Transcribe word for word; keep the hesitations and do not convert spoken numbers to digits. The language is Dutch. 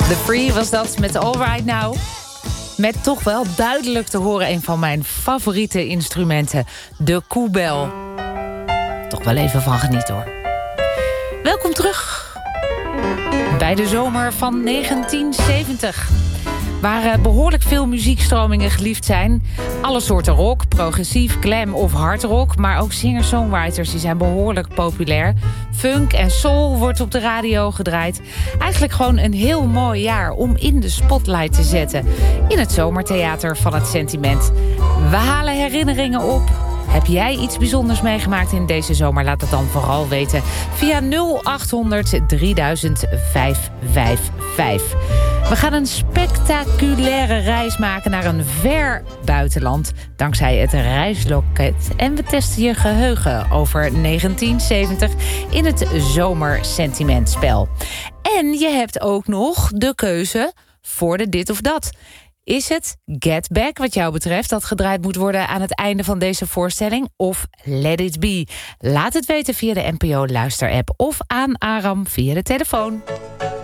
The Free was dat met All Right Now. Met toch wel duidelijk te horen een van mijn favoriete instrumenten. De koebel. Toch wel even van genieten hoor. Welkom terug bij de zomer van negentien zeventig. Waar behoorlijk veel muziekstromingen geliefd zijn. Alle soorten rock, progressief, glam of hardrock. Maar ook singer-songwriters die zijn behoorlijk populair. Funk en soul wordt op de radio gedraaid. Eigenlijk gewoon een heel mooi jaar om in de spotlight te zetten. In het zomertheater van het sentiment. We halen herinneringen op. Heb jij iets bijzonders meegemaakt in deze zomer? Laat het dan vooral weten via nul acht honderd drieduizend vijfhonderdvijfenvijftig. We gaan een spectaculaire reis maken naar een ver buitenland dankzij het reisloket. En we testen je geheugen over negentien zeventig in het zomersentimentspel. En je hebt ook nog de keuze voor de dit of dat. Is het Get Back wat jou betreft dat gedraaid moet worden aan het einde van deze voorstelling? Of Let It Be? Laat het weten via de N P O Luister-app of aan Aram via de telefoon.